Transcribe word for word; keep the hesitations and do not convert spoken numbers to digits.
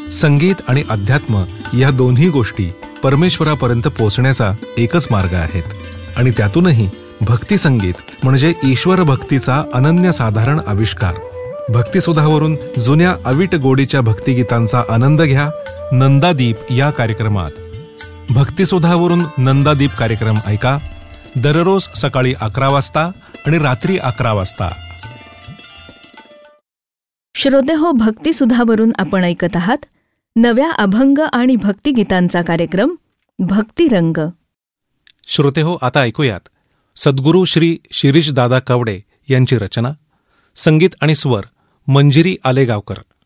संगीत आणि अध्यात्म या दोन्ही गोष्टी परमेश्वरापर्यंत पोहोचण्याचा एकच मार्ग आहेत आणि त्यातूनही भक्ती संगीत म्हणजे ईश्वर भक्तीचा अनन्यसाधारण आविष्कार. भक्तिसुधावरून जुन्या अवीट गोडीच्या भक्तिगीतांचा आनंद घ्या नंदादीप या कार्यक्रमात. भक्तिसुधावरून नंदादीप कार्यक्रम ऐका दररोज सकाळी अकरा वाजता आणि रात्री अकरा वाजता. श्रोतेहो, भक्तिसुधावरून आपण ऐकत आहात नव्या अभंग आणि भक्तिगीतांचा कार्यक्रम भक्तिरंग. श्रोतेहो, आता ऐकूयात सद्गुरू श्री शिरीष दादा कवडे यांची रचना, संगीत आणि स्वर मंजिरी आलेगावकर.